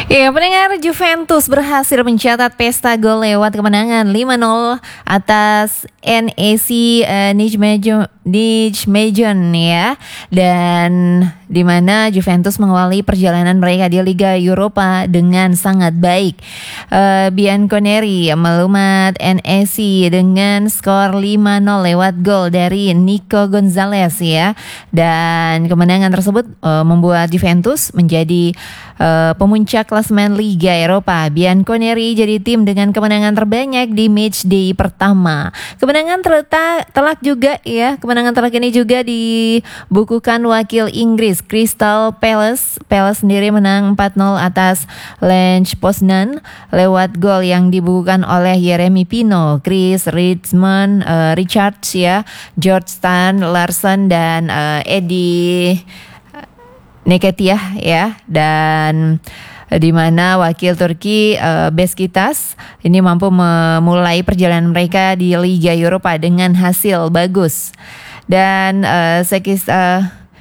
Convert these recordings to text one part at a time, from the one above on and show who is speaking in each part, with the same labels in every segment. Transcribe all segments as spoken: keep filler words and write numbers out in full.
Speaker 1: Ya, pendengar, Juventus berhasil mencatat pesta gol lewat kemenangan lima nol atas N E C uh, Nijmegen Nijmegen ya. Dan di mana Juventus mengawali perjalanan mereka di Liga Eropa dengan sangat baik. Uh, Bianconeri melumat N E C dengan skor lima nol lewat gol dari Nico Gonzalez ya. Dan kemenangan tersebut uh, membuat Juventus menjadi uh, pemuncak klasemen Liga Eropa. Bianconeri jadi tim dengan kemenangan terbanyak di matchday pertama. Kemenangan terletak telak juga ya. Kemenangan telak ini juga dibukukan wakil Inggris Crystal Palace. Palace sendiri menang empat nol atas Lech Poznan lewat gol yang dibukukan oleh Yeremy Pino, Chris Richmond, uh, Richards ya, George Stan Larsen dan uh, Eddie Nketiah ya. Dan di mana wakil Turki uh, Beşiktaş ini mampu memulai perjalanan mereka di Liga Eropa dengan hasil bagus. Dan uh, sekis uh,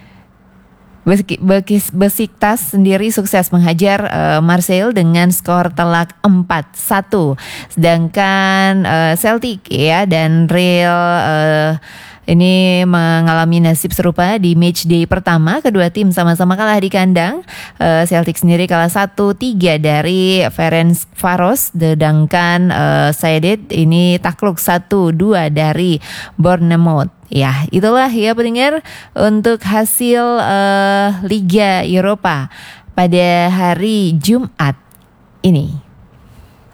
Speaker 1: Beşiktaş sendiri sukses menghajar uh, Marseille dengan skor telak empat satu. Sedangkan uh, Celtic ya dan Real uh, ini mengalami nasib serupa di matchday pertama. Kedua tim sama-sama kalah di kandang. uh, Celtic sendiri kalah satu tiga dari Ferencvaros. Sedangkan uh, Saedet ini takluk satu dua dari Bournemouth. Ya, itulah ya pendengar untuk hasil uh, Liga Eropa pada hari Jumat ini.